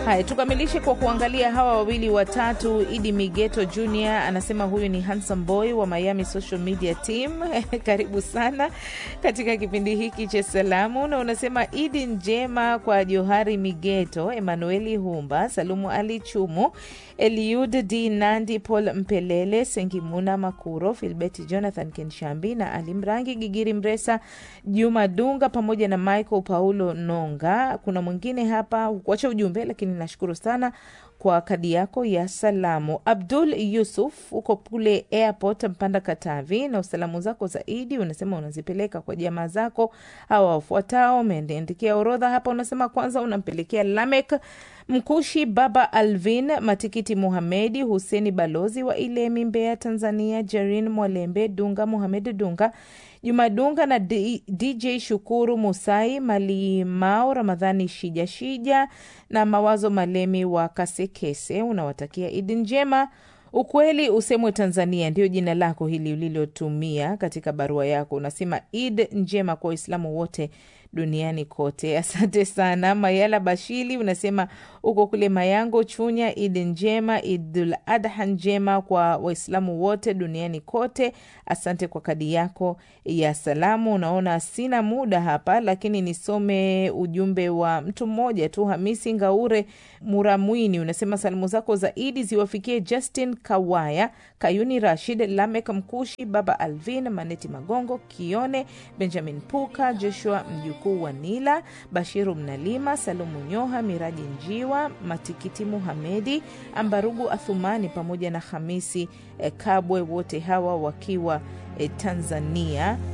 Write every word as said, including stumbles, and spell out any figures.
Hai, tukamilishe kwa kuangalia hawa wawili watatu. Idi Migeto Junior anasema huyu ni handsome boy wa Miami Social Media Team. Karibu sana katika kipindi hiki cha salamu. Na unasema Idi njema kwa Johari Migeto, Emanueli Humba, Salumu Ali Chumu, Eliud D. Nandi, Paul Mpelele, Sengimuna Makuro, Filbeti Jonathan Kenshambi na Alimrangi Gigiri Mresa, Juma Dunga pamoja na Michael Paulo Nonga. Kuna mwingine hapa hukuacha ujumbe lakini nashukuru sana kwa kadi yako ya salamu. Abdul Yusuf uko kule airport Mpanda Katavi, na usalamu zako zaidi unasema unazipeleka kwa jamaa zako hawa wafuatao. Umeendikia orodha hapa, unasema kwanza unampelekea Lamek Mkushi, Baba Alvin Matikiti, Muhamedi Huseni Balozi wa Ilemi Mbeya Tanzania, Jerin Mwalembe Dunga, Muhammad Dunga, Juma Dunga na D- DJ Shukuru Musai, Malimao Ramadhani Shija Shija na Mawazo Malemi wa Kasekese. Unawatakia Idi njema. Ukweli usemwe Tanzania ndio jina lako hili ulilotumia katika barua yako. Unasema Idi njema kwa Waislamu wote duniani kote. Asante sana. Mayala Bashili unasema uko kule Mayango Chunya, Idi njema, Idul Adha njema kwa Waislamu wote duniani kote. Asante kwa kadi yako ya salamu. Unaona sina muda hapa lakini nisome ujumbe wa mtu mmoja tu. Hamisi Ngaure Muramwini unasema salamu zako za Idi ziwafikie Justin Kawaya, Kayuni Rashid, Lamek Mkushi, Baba Alvin, Maneti Magongo, Kione, Benjamin Puka, Joshua mjukuu wa Nila, Bashiru Mnalima, Salumu Nyoha, Miraji Njiwa, Matikiti Muhamedi, Ambarugu Athumani pamoja na Hamisi eh, Kabwe, wote hawa wakiwa eh, Tanzania.